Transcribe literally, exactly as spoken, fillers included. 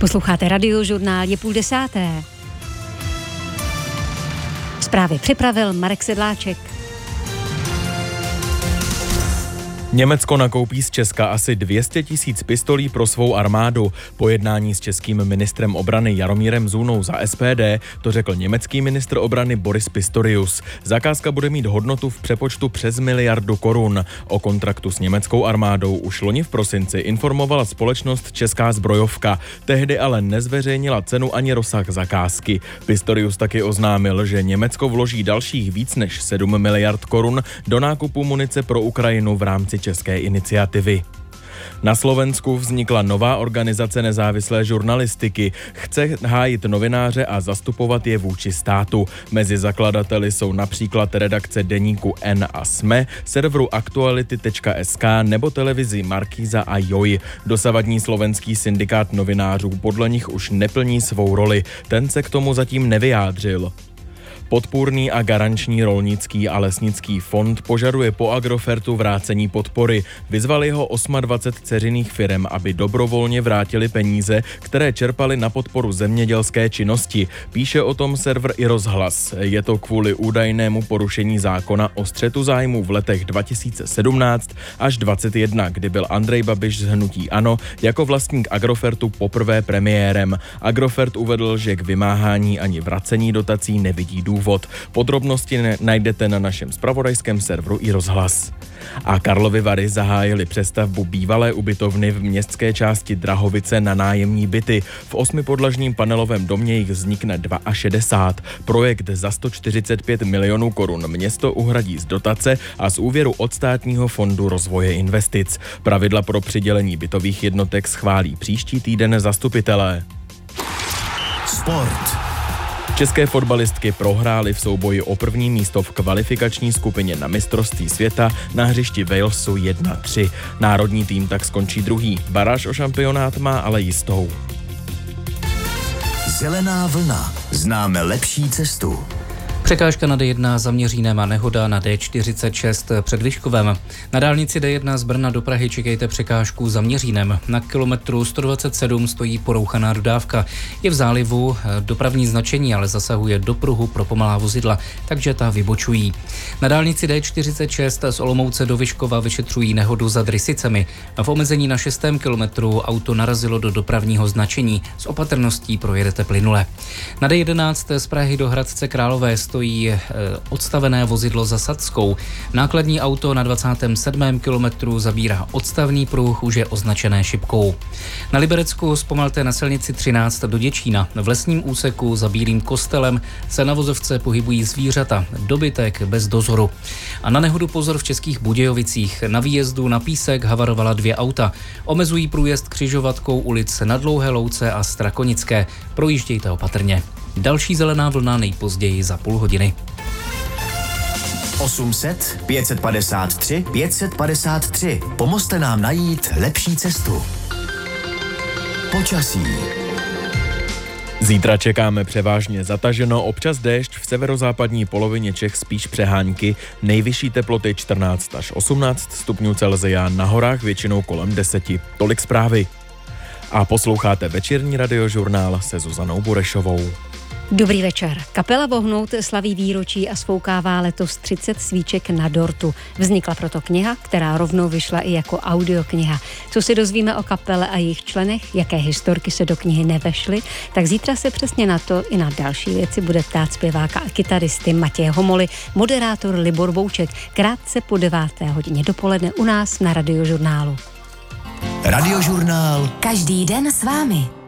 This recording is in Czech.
Posloucháte Radiožurnál, je půl desáté. Zprávy připravil Marek Sedláček. Německo nakoupí z Česka asi dvě stě tisíc pistolí pro svou armádu. Po jednání s českým ministrem obrany Jaromírem Zůnou za S P D to řekl německý ministr obrany Boris Pistorius. Zakázka bude mít hodnotu v přepočtu přes miliardu korun. O kontraktu s německou armádou už loni v prosinci informovala společnost Česká zbrojovka. Tehdy ale nezveřejnila cenu ani rozsah zakázky. Pistorius taky oznámil, že Německo vloží dalších víc než sedm miliard korun do nákupu munice pro Ukrajinu v rámci české iniciativy. Na Slovensku vznikla nová organizace nezávislé žurnalistiky. Chce hájit novináře a zastupovat je vůči státu. Mezi zakladateli jsou například redakce deníku N a SME, serveru aktuality tečka es ká nebo televizi Markíza a Joj. Dosavadní slovenský syndikát novinářů podle nich už neplní svou roli. Ten se k tomu zatím nevyjádřil. Podpůrný a garanční rolnický a lesnický fond požaduje po Agrofertu vrácení podpory. Vyzvali ho dvacet osm dceřiných firem, aby dobrovolně vrátili peníze, které čerpali na podporu zemědělské činnosti. Píše o tom server i Rozhlas. Je to kvůli údajnému porušení zákona o střetu zájmů v letech dva tisíce sedmnáct až dvacet jedna, kdy byl Andrej Babiš z hnutí ANO jako vlastník Agrofertu poprvé premiérem. Agrofert uvedl, že k vymáhání ani vracení dotací nevidí důvod. Podrobnosti najdete na našem zpravodajském serveru i Rozhlas. A Karlovy Vary zahájily přestavbu bývalé ubytovny v městské části Drahovice na nájemní byty. V osmipodlažním panelovém domě jich vznikne šedesát dva. Projekt za sto čtyřicet pět milionů korun město uhradí z dotace a z úvěru od Státního fondu rozvoje investic. Pravidla pro přidělení bytových jednotek schválí příští týden zastupitelé. Sport. České fotbalistky prohrály v souboji o první místo v kvalifikační skupině na mistrovství světa na hřišti Walesu jedna tři. Národní tým tak skončí druhý. Baráž o šampionát má ale jistou. Zelená vlna. Známe lepší cestu. Překážka na D jedna za Měřínem a nehoda na D čtyřicet šest před Vyškovem. Na dálnici D jedna z Brna do Prahy čekejte překážku za Měřínem. Na kilometru sto dvacet sedm stojí porouchaná dodávka. Je v zálivu, dopravní značení ale zasahuje do pruhu pro pomalá vozidla, takže ta vybočují. Na dálnici D čtyřicet šest z Olomouce do Vyškova vyšetřují nehodu za Drysicemi. V omezení na šestém kilometru auto narazilo do dopravního značení. S opatrností projedete plynule. Na D jedenáct z Prahy do Hradce Králové stojí odstavené vozidlo za Sadskou. Nákladní auto na dvacátém sedmém kilometru zabírá odstavný pruh, už je označené šipkou. Na Liberecku zpomalte na silnici třináct do Děčína. V lesním úseku za Bílým kostelem se na vozovce pohybují zvířata, dobytek bez dozoru. A na nehodu pozor v Českých Budějovicích. Na výjezdu na Písek havarovala dvě auta. Omezují průjezd křižovatkou ulic na Dlouhé Louce a Strakonické. Projíždějte opatrně. Další zelená vlna nejpozději za půl hodiny. osm set pět set padesát tři pět set padesát tři. Pomozte nám najít lepší cestu. Počasí. Zítra čekáme převážně zataženo, občas déšť, v severozápadní polovině Čech spíš přehánky, nejvyšší teploty čtrnáct až osmnáct stupňů Celsia, na horách většinou kolem deseti. Tolik zprávy. A posloucháte večerní radiožurnál se Zuzanou Burešovou. Dobrý večer. Kapela Vohnout slaví výročí a sfoukává letos třicet svíček na dortu. Vznikla proto kniha, která rovnou vyšla i jako audiokniha. Co si dozvíme o kapele a jejich členech, jaké historky se do knihy nevešly, tak zítra se přesně na to i na další věci bude ptát zpěváka a kytaristy Matěje Homoly, moderátor Libor Bouček, krátce po deváté hodině dopoledne u nás na Radiožurnálu. Radiožurnál. Každý den s vámi.